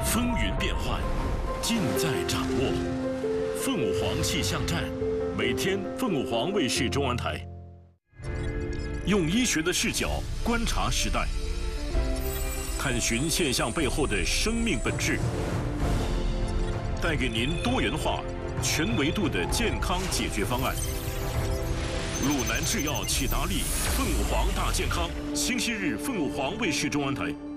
风云变幻，尽在掌握。凤舞凰气象站，每天凤舞凰卫视中文台，用医学的视角观察时代，探寻现象背后的生命本质，带给您多元化、全维度的健康解决方案。鲁南制药启达利凤舞凰大健康，星期日凤舞凰卫视中文台。